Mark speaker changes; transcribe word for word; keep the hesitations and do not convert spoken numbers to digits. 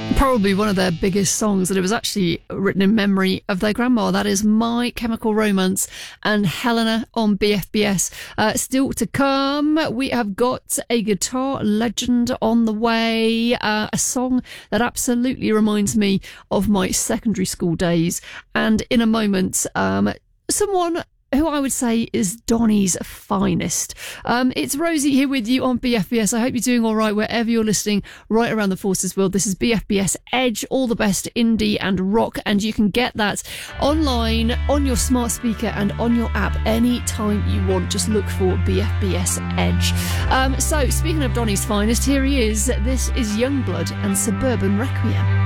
Speaker 1: Probably one of their biggest songs, and it was actually written in memory of their grandma. That is My Chemical Romance and Helena on B F B S. Uh, still to come, we have got a guitar legend on the way, uh, a song that absolutely reminds me of my secondary school days, and in a moment, um, someone who I would say is Donny's finest. Um, it's Rosie here with you on B F B S. I hope you're doing all right wherever you're listening right around the Forces world. This is B F B S Edge, all the best indie and rock, and you can get that online on your smart speaker and on your app anytime you want. Just look for B F B S Edge. Um, so, speaking of Donny's finest, here he is. This is Youngblood and Suburban Requiem.